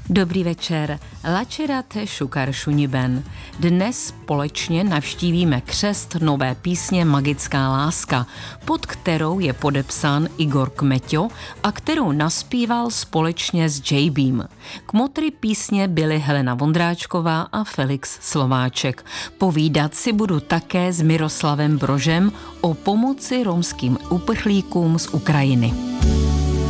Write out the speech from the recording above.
Dobrý večer, Lačerate Šukar Šuniben. Dnes společně navštívíme křest nové písně Magická láska, pod kterou je podepsán Igor Kmeťo a kterou naspíval společně s JBem. Kmotry písně byly Helena Vondráčková a Felix Slováček. Povídat si budu také s Miroslavem Brožem o pomoci romským uprchlíkům z Ukrajiny.